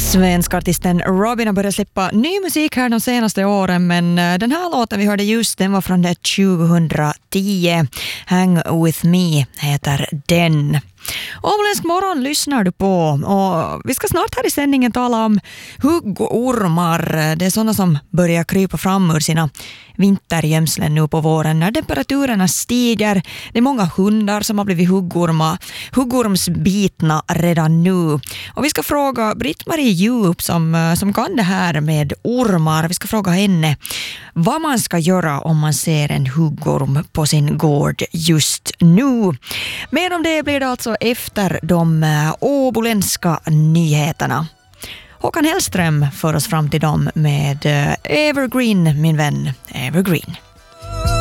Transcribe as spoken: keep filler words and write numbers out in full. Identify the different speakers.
Speaker 1: Svenska artisten Robin har börjat släppa ny musik här de senaste åren, men den här låten vi hörde just, den var från det tjugohundratio. Hang With Me heter den. Åländsk morgon lyssnar du på, och vi ska snart här i sändningen tala om huggormar. Det är sådana som börjar krypa fram ur sina vintergömslen nu på våren när temperaturerna stiger. Det är många hundar som har blivit huggormar, huggormsbitna redan nu. Och vi ska fråga Britt-Marie Djup som, som kan det här med ormar. Vi ska fråga henne vad man ska göra om man ser en huggorm på sin gård just nu. Men om det blir det alltså efter de åboländska nyheterna. Håkan Hellström för oss fram till dem med Evergreen, min vän Evergreen.